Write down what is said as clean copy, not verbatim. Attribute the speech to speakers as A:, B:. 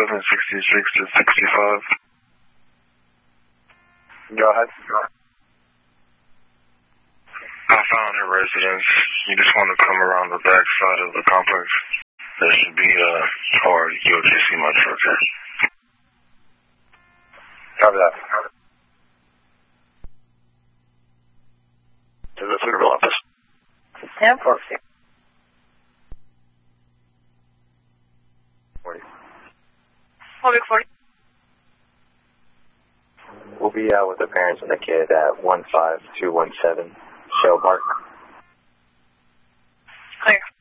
A: 766 to 65.
B: Go ahead.
A: I found her residence. You just want to come around the back side of the complex. There should be or you'll just see my truck here.
B: Copy that.
A: To the Pflugerville office.
C: 10-4. Big 40.
B: We'll be out with the parents and the kid at 15217 Shell Park.
C: Clear.